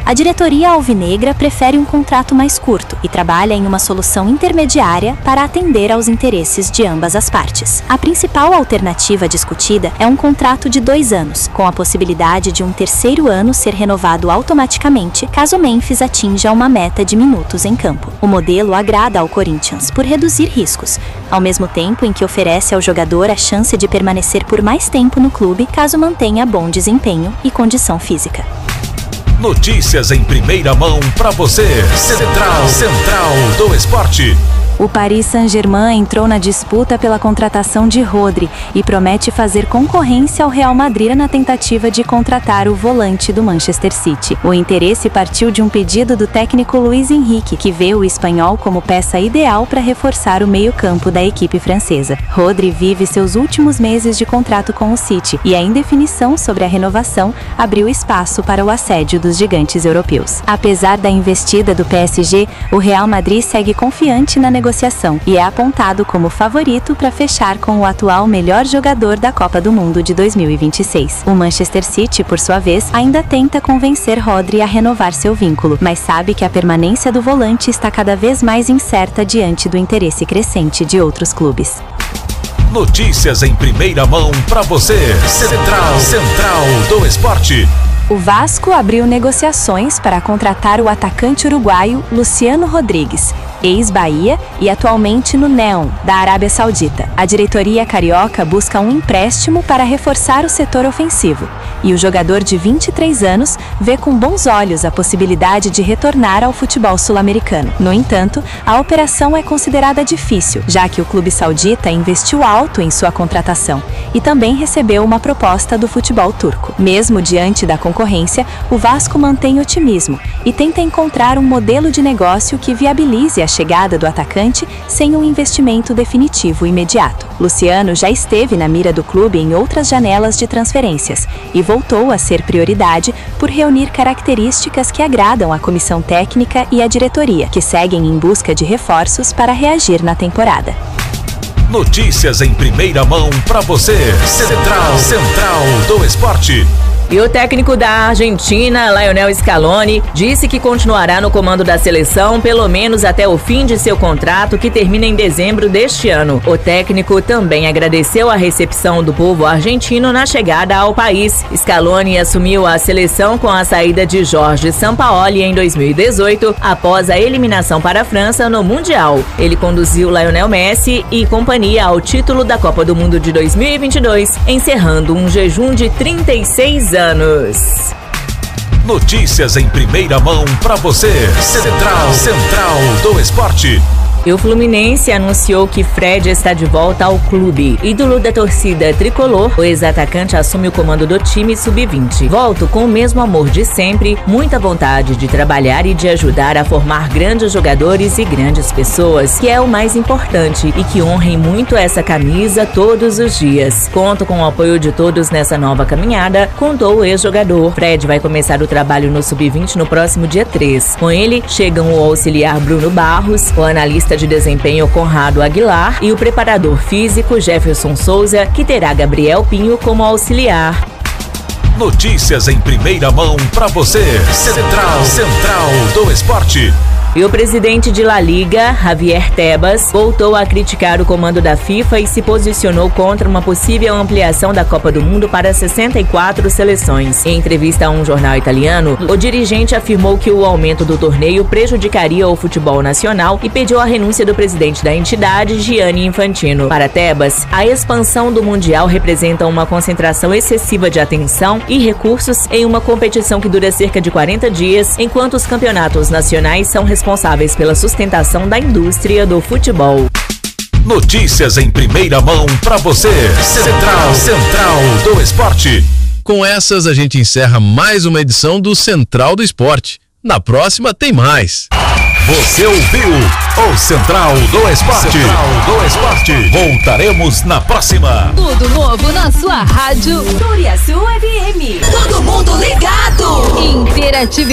A diretoria alvinegra prefere um contrato mais curto e trabalha em uma solução intermediária para atender aos interesses de ambas as partes. A principal alternativa discutida é um contrato de 2 anos, com a possibilidade de um terceiro ano ser renovado automaticamente caso Memphis atinja uma meta de minutos em campo. O modelo agrada ao Corinthians por reduzir riscos, ao mesmo tempo em que oferece ao jogador a chance de permanecer por mais tempo no clube caso mantenha bom desempenho e condição física. Notícias em primeira mão para você. Central do Esporte. O Paris Saint-Germain entrou na disputa pela contratação de Rodri e promete fazer concorrência ao Real Madrid na tentativa de contratar o volante do Manchester City. O interesse partiu de um pedido do técnico Luis Enrique, que vê o espanhol como peça ideal para reforçar o meio-campo da equipe francesa. Rodri vive seus últimos meses de contrato com o City e a indefinição sobre a renovação abriu espaço para o assédio dos gigantes europeus. Apesar da investida do PSG, o Real Madrid segue confiante na negociação e é apontado como favorito para fechar com o atual melhor jogador da Copa do Mundo de 2026. O Manchester City, por sua vez, ainda tenta convencer Rodri a renovar seu vínculo, mas sabe que a permanência do volante está cada vez mais incerta diante do interesse crescente de outros clubes. Notícias em primeira mão para você. Central do Esporte. O Vasco abriu negociações para contratar o atacante uruguaio Luciano Rodrigues, ex-Bahia e atualmente no Neon, da Arábia Saudita. A diretoria carioca busca um empréstimo para reforçar o setor ofensivo, e o jogador de 23 anos vê com bons olhos a possibilidade de retornar ao futebol sul-americano. No entanto, a operação é considerada difícil, já que o clube saudita investiu alto em sua contratação e também recebeu uma proposta do futebol turco. Mesmo diante da concorrência, o Vasco mantém otimismo e tenta encontrar um modelo de negócio que viabilize a chegada do atacante sem um investimento definitivo imediato. Luciano já esteve na mira do clube em outras janelas de transferências e voltou a ser prioridade por reunir características que agradam a comissão técnica e a diretoria, que seguem em busca de reforços para reagir na temporada. Notícias em primeira mão para você. Central do Esporte. E o técnico da Argentina, Lionel Scaloni, disse que continuará no comando da seleção pelo menos até o fim de seu contrato, que termina em dezembro deste ano. O técnico também agradeceu a recepção do povo argentino na chegada ao país. Scaloni assumiu a seleção com a saída de Jorge Sampaoli em 2018, após a eliminação para a França no Mundial. Ele conduziu Lionel Messi e companhia ao título da Copa do Mundo de 2022, encerrando um jejum de 36 anos. Notícias em primeira mão para você. Central do Esporte. E o Fluminense anunciou que Fred está de volta ao clube. Ídolo da torcida tricolor, o ex-atacante assume o comando do time sub-20. Volto com o mesmo amor de sempre, muita vontade de trabalhar e de ajudar a formar grandes jogadores e grandes pessoas, que é o mais importante, e que honrem muito essa camisa todos os dias. Conto com o apoio de todos nessa nova caminhada, contou o ex-jogador. Fred vai começar o trabalho no sub-20 no próximo dia 3. Com ele, chegam o auxiliar Bruno Barros, o analista de desempenho Conrado Aguilar e o preparador físico Jefferson Souza, que terá Gabriel Pinho como auxiliar. Notícias em primeira mão para você. Central do Esporte. E o presidente de La Liga, Javier Tebas, voltou a criticar o comando da FIFA e se posicionou contra uma possível ampliação da Copa do Mundo para 64 seleções. Em entrevista a um jornal italiano, o dirigente afirmou que o aumento do torneio prejudicaria o futebol nacional e pediu a renúncia do presidente da entidade, Gianni Infantino. Para Tebas, a expansão do Mundial representa uma concentração excessiva de atenção e recursos em uma competição que dura cerca de 40 dias, enquanto os campeonatos nacionais são responsáveis pela sustentação da indústria do futebol. Notícias em primeira mão para você. Central do Esporte. Com essas, a gente encerra mais uma edição do Central do Esporte. Na próxima tem mais. Você ouviu o Central do Esporte. Voltaremos na próxima. Tudo novo na sua rádio Turiaçu FM. Todo mundo ligado. Interatividade.